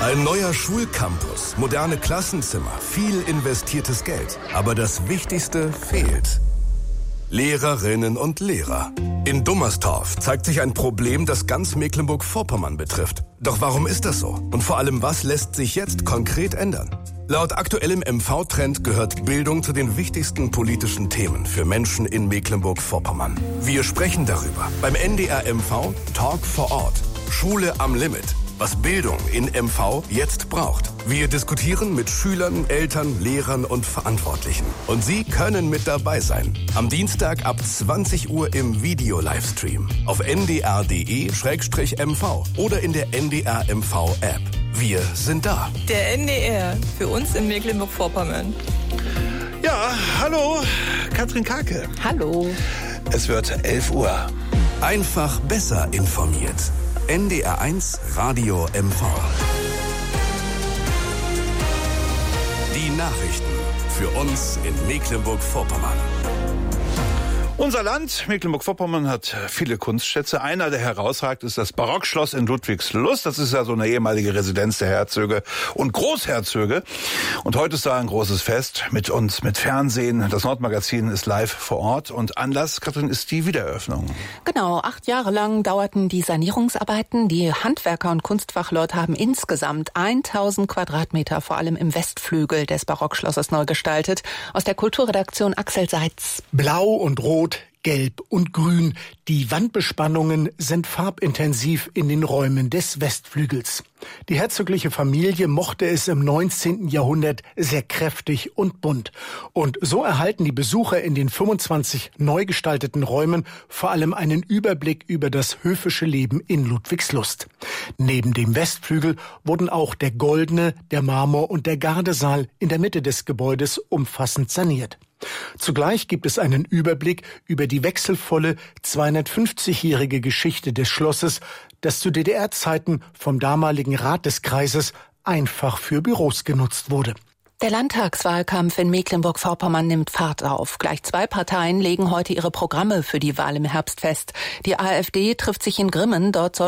Ein neuer Schulcampus, moderne Klassenzimmer, viel investiertes Geld. Aber das Wichtigste fehlt. Lehrerinnen und Lehrer. In Dummerstorf zeigt sich ein Problem, das ganz Mecklenburg-Vorpommern betrifft. Doch warum ist das so? Und vor allem, was lässt sich jetzt konkret ändern? Laut aktuellem MV-Trend gehört Bildung zu den wichtigsten politischen Themen für Menschen in Mecklenburg-Vorpommern. Wir sprechen darüber beim NDR MV Talk vor Ort. Schule am Limit. Was Bildung in MV jetzt braucht. Wir diskutieren mit Schülern, Eltern, Lehrern und Verantwortlichen. Und Sie können mit dabei sein. Am Dienstag ab 20 Uhr im Video-Livestream. Auf ndr.de/mv oder in der NDR MV-App. Wir sind da. Der NDR, für uns in Mecklenburg-Vorpommern. Ja, hallo, Katrin Karke. Hallo. Es wird 11 Uhr. Einfach besser informiert. NDR1 Radio MV. Die Nachrichten für uns in Mecklenburg-Vorpommern. Unser Land, Mecklenburg-Vorpommern, hat viele Kunstschätze. Einer, der herausragt, ist das Barockschloss in Ludwigslust. Das ist ja so eine ehemalige Residenz der Herzöge und Großherzöge. Und heute ist da ein großes Fest mit uns, mit Fernsehen. Das Nordmagazin ist live vor Ort. Und Anlass, Katrin, ist die Wiedereröffnung. Genau, 8 Jahre lang dauerten die Sanierungsarbeiten. Die Handwerker und Kunstfachleute haben insgesamt 1000 Quadratmeter, vor allem im Westflügel des Barockschlosses, neu gestaltet. Aus der Kulturredaktion Axel Seitz. Blau und Rot, Gelb und Grün. Die Wandbespannungen sind farbintensiv in den Räumen des Westflügels. Die herzogliche Familie mochte es im 19. Jahrhundert sehr kräftig und bunt. Und so erhalten die Besucher in den 25 neu gestalteten Räumen vor allem einen Überblick über das höfische Leben in Ludwigslust. Neben dem Westflügel wurden auch der Goldene, der Marmor und der Gardesaal in der Mitte des Gebäudes umfassend saniert. Zugleich gibt es einen Überblick über die wechselvolle 250-jährige Geschichte des Schlosses, das zu DDR-Zeiten vom damaligen Rat des Kreises einfach für Büros genutzt wurde. Der Landtagswahlkampf in Mecklenburg-Vorpommern nimmt Fahrt auf. Gleich 2 Parteien legen heute ihre Programme für die Wahl im Herbst fest. Die AfD trifft sich in Grimmen. Dort soll